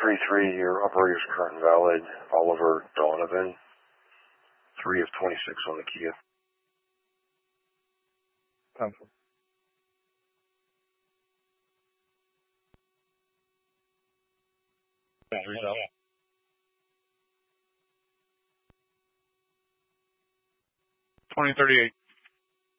3-3, your operator's current valid. Oliver Donovan, 3 of 26 on the Kia. Pencil. Yeah, 2038.